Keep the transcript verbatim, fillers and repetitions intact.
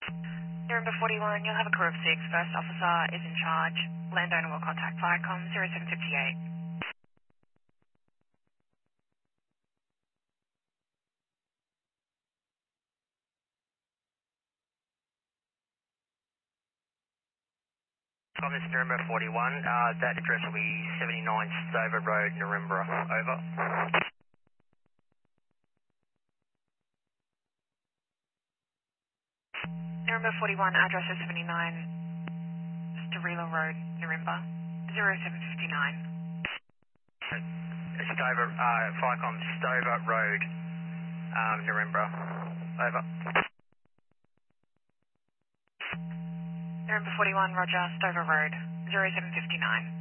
November forty-one, you'll have a crew of six. First officer is in charge. Landowner will contact Viacom zero seven five eight. Tom, this is Narembra forty-one. Uh, that address will be seventy-nine Stover Road, Narembra. Over. November forty-one, address is seventy-nine Starila Road, Narimba, zero seven five nine. Stover, uh, Viacom Stover Road, um, Narembra. Over. November forty-one, Roger, Stover Road, zero seven five nine.